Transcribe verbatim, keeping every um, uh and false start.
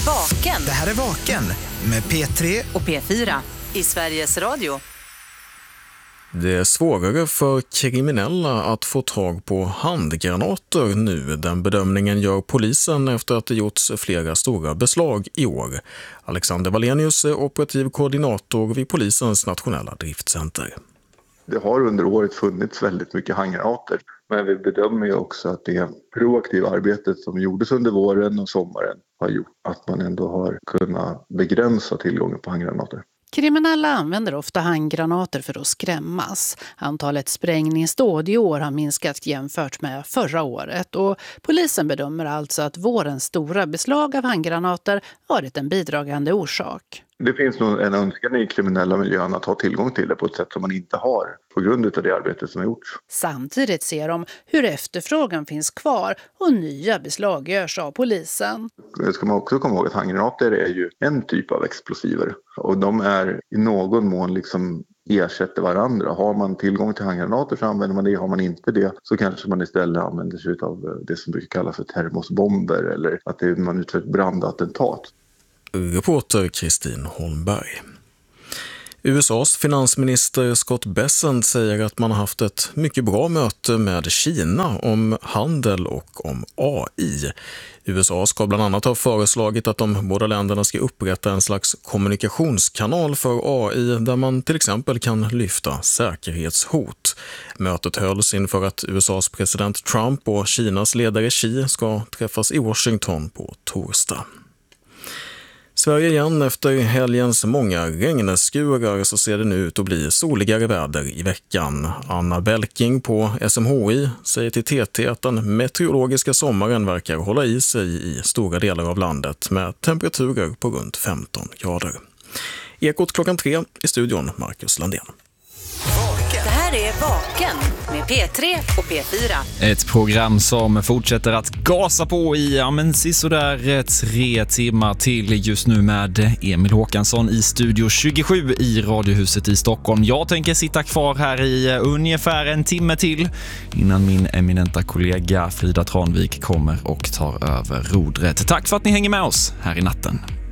Vaken. Det här är Vaken med P tre och P fyra i Sveriges Radio. Det är svårare för kriminella att få tag på handgranater nu. Den bedömningen gör polisen efter att det gjorts flera stora beslag i år. Alexander Wallenius är operativ koordinator vid polisens nationella driftcenter. Det har under året funnits väldigt mycket handgranater. Men vi bedömer ju också att det proaktiva arbetet som gjordes under våren och sommaren har gjort att man ändå har kunnat begränsa tillgången på handgranater. Kriminella använder ofta handgranater för att skrämmas. Antalet sprängningsdåd i år har minskat jämfört med förra året. Och polisen bedömer alltså att vårens stora beslag av handgranater varit en bidragande orsak. Det finns nog en önskan i kriminella miljön att ha tillgång till det på ett sätt som man inte har på grund av det arbete som har gjorts. Samtidigt ser de hur efterfrågan finns kvar och nya beslag görs av polisen. Det ska man också komma ihåg att handgranater är ju en typ av explosiver och de är i någon mån liksom ersätter varandra. Har man tillgång till handgranater så använder man det, har man inte det så kanske man istället använder sig av det som brukar kallas för termosbomber eller att det, man utför ett brandattentat. Reporter Kristin Holmberg. U S A:s finansminister Scott Bessent säger att man har haft ett mycket bra möte med Kina om handel och om A I. U S A ska bland annat ha föreslagit att de båda länderna ska upprätta en slags kommunikationskanal för A I där man till exempel kan lyfta säkerhetshot. Mötet hölls inför att U S A:s president Trump och Kinas ledare Xi ska träffas i Washington på torsdag. Sverige igen efter helgens många regnskurar så ser det nu ut att bli soligare väder i veckan. Anna Belking på S M H I säger till T T att den meteorologiska sommaren verkar hålla i sig i stora delar av landet med temperaturer på runt femton grader. Ekot klockan tre i studion, Marcus Landén. Det här är Vaken med P tre och P fyra. Ett program som fortsätter att gasa på i ja, men sådär tre timmar till just nu med Emil Håkansson i studio tjugosju i Radiohuset i Stockholm. Jag tänker sitta kvar här i ungefär en timme till innan min eminenta kollega Frida Tranvik kommer och tar över rodret. Tack för att ni hänger med oss här i natten.